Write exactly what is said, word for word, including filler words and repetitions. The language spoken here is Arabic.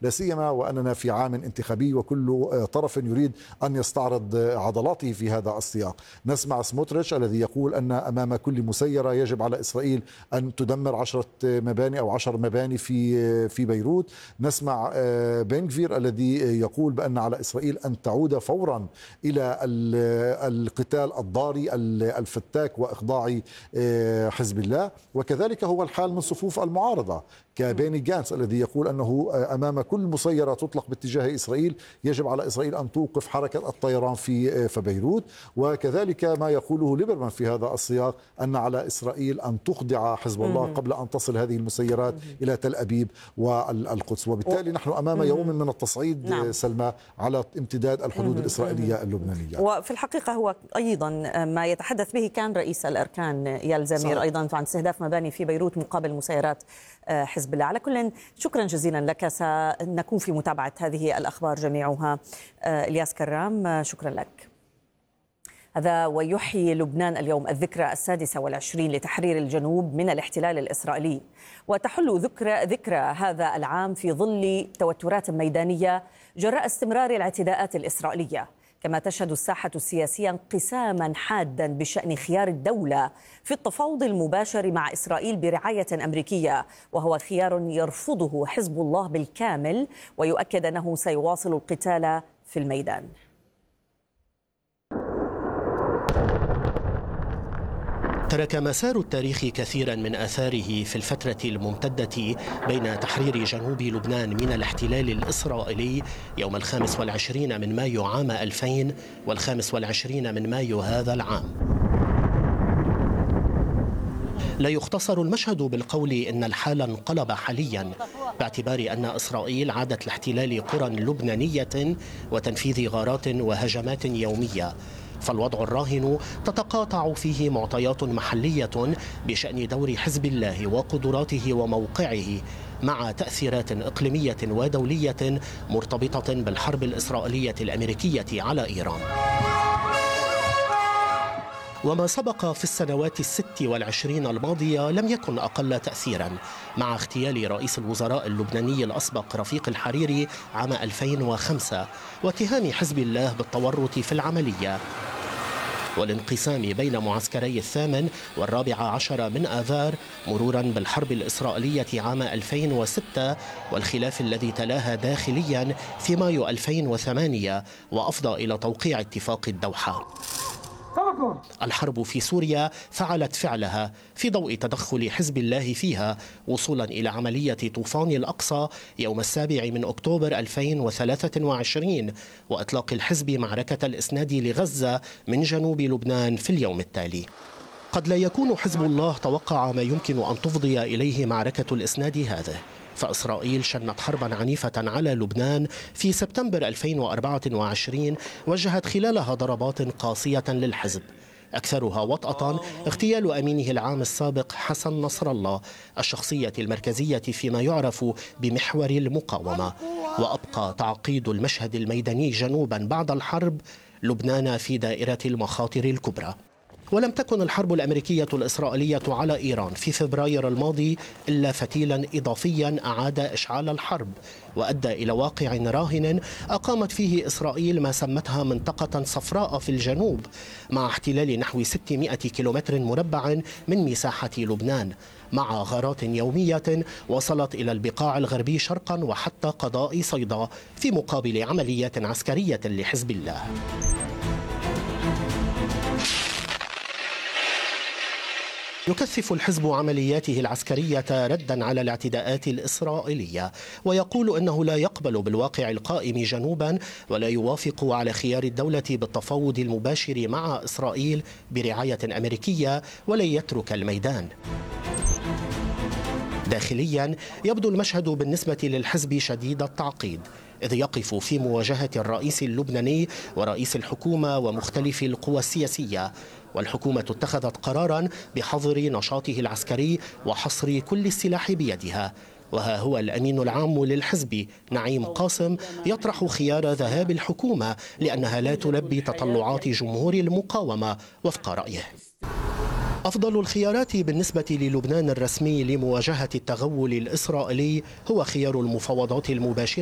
لا سيما وأننا في عام انتخابي وكل طرف يريد أن يستعرض عضلاته في هذا السياق. نسمع سموتريتش الذي يقول أن أمام كل مسيرة يجب على إسرائيل أن تدمر عشرة مباني أو عشر مباني في في بيروت. نسمع بن غفير الذي يقول بأن على إسرائيل أن تعود فورا إلى القتال الضاري الفتاك وإخضاع حزب الله. وكذلك هو الحال من صفوف المعارضة كبيني جانس الذي يقول أنه أمام كل مسيرة تطلق باتجاه إسرائيل يجب على إسرائيل أن توقف حركة الطيران في في بيروت. وكذلك ما يقوله ليبرمان في هذا السياق أن على إسرائيل أن تخضع حزب الله قبل أن تصل هذه المسيرات إلى تل أبيب والقدس. وبالتالي نحن أمام يوم من التصعيد نعم. سلمى على امتداد الحدود الإسرائيلية اللبنانية. وفي الحقيقة هو أيضا ما يتحدث به كان رئيس الأركان يال زمير أيضا عن استهداف مباني في بيروت مقابل مسيرات حزب الله. على كل شكرا جزيلا لك، سنكون في متابعة هذه الأخبار جميعها. إلياس كرام شكرا لك. هذا ويحيي لبنان اليوم الذكرى السادسة والعشرين لتحرير الجنوب من الاحتلال الإسرائيلي، وتحل ذكرى, ذكرى هذا العام في ظل توترات ميدانية جراء استمرار الاعتداءات الإسرائيلية. كما تشهد الساحة السياسية انقساما حادا بشأن خيار الدولة في التفاوض المباشر مع إسرائيل برعاية أمريكية، وهو خيار يرفضه حزب الله بالكامل ويؤكد أنه سيواصل القتال في الميدان. ترك مسار التاريخ كثيرا من آثاره في الفترة الممتدة بين تحرير جنوب لبنان من الاحتلال الإسرائيلي يوم الخامس والعشرين من مايو عام ألفين والخامس والعشرين من مايو هذا العام. لا يختصر المشهد بالقول إن الحال انقلب حاليا، باعتبار أن إسرائيل عادت لاحتلال قرى لبنانية وتنفيذ غارات وهجمات يومية، فالوضع الراهن تتقاطع فيه معطيات محلية بشأن دور حزب الله وقدراته وموقعه مع تأثيرات إقليمية ودولية مرتبطة بالحرب الإسرائيلية الأمريكية على إيران. وما سبق في السنوات الست والعشرين الماضية لم يكن أقل تأثيرا، مع اغتيال رئيس الوزراء اللبناني الأسبق رفيق الحريري عام ألفين وخمسة واتهام حزب الله بالتورط في العملية، والانقسام بين معسكري الثامن والرابع عشر من آذار، مرورا بالحرب الإسرائيلية عام ألفين وستة والخلاف الذي تلاها داخليا في مايو ألفين وثمانية وأفضى إلى توقيع اتفاق الدوحة. الحرب في سوريا فعلت فعلها في ضوء تدخل حزب الله فيها، وصولا إلى عملية طوفان الأقصى يوم السابع من أكتوبر ألفين وثلاثة وعشرين وإطلاق الحزب معركة الإسناد لغزة من جنوب لبنان في اليوم التالي. قد لا يكون حزب الله توقع ما يمكن أن تفضي إليه معركة الإسناد هذه، فإسرائيل شنت حربا عنيفة على لبنان في سبتمبر ألفين وأربعة وعشرين وجهت خلالها ضربات قاسية للحزب، أكثرها وطأة اغتيال أمينه العام السابق حسن نصر الله، الشخصية المركزية فيما يعرف بمحور المقاومة، وأبقى تعقيد المشهد الميداني جنوبا بعد الحرب لبنان في دائرة المخاطر الكبرى. ولم تكن الحرب الأمريكية الإسرائيلية على إيران في فبراير الماضي إلا فتيلا إضافيا أعاد إشعال الحرب، وأدى إلى واقع راهن أقامت فيه إسرائيل ما سمتها منطقة صفراء في الجنوب، مع احتلال نحو ستمائة كيلومتر مربع من مساحة لبنان، مع غارات يومية وصلت إلى البقاع الغربي شرقا وحتى قضاء صيدا في مقابل عملية عسكرية لحزب الله. يكثف الحزب عملياته العسكرية ردا على الاعتداءات الإسرائيلية، ويقول أنه لا يقبل بالواقع القائم جنوبا ولا يوافق على خيار الدولة بالتفاوض المباشر مع إسرائيل برعاية أمريكية ولن يترك الميدان. داخليا يبدو المشهد بالنسبة للحزب شديد التعقيد، إذ يقف في مواجهة الرئيس اللبناني ورئيس الحكومة ومختلف القوى السياسية، والحكومة اتخذت قرارا بحظر نشاطه العسكري وحصر كل السلاح بيدها. وها هو الأمين العام للحزب نعيم قاسم يطرح خيار ذهاب الحكومة لأنها لا تلبي تطلعات جمهور المقاومة وفق رأيه. أفضل الخيارات بالنسبة للبنان الرسمي لمواجهة التغول الإسرائيلي هو خيار المفاوضات المباشرة